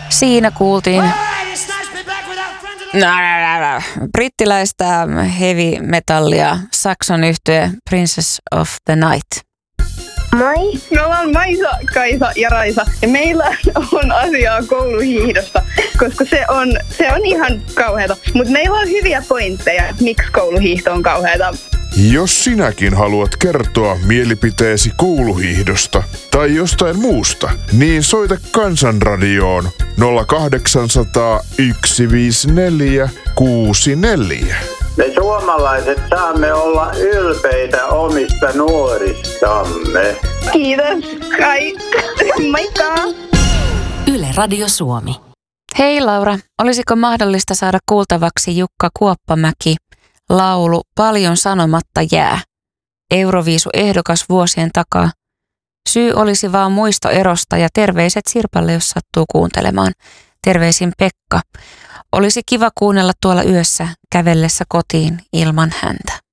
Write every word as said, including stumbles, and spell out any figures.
Siinä kuultiin brittiläistä heavy metallia, Saxon yhtye Princess of the Night. Moi. Me ollaan Maisa, Kaisa ja Raisa ja meillä on asiaa kouluhiihdosta, koska se on, se on ihan kauheata. Mutta meillä on hyviä pointteja, miksi kouluhiihto on kauheata. Jos sinäkin haluat kertoa mielipiteesi kouluhiihdosta tai jostain muusta, niin soita Kansanradioon nolla kahdeksan nolla nolla yksi viisi neljä kuusi neljä. Me suomalaiset saamme olla ylpeitä omista nuoristamme. Kiitos. Kai. Moikka. Yle Radio Suomi. Hei Laura, olisiko mahdollista saada kuultavaksi Jukka Kuoppamäki laulu Paljon sanomatta jää? Euroviisu-ehdokas vuosien takaa. Syy olisi vaan muisto erosta ja terveiset Sirpalle, jos sattuu kuuntelemaan. Terveisin Pekka. Olisi kiva kuunnella tuolla yössä kävellessä kotiin ilman häntä.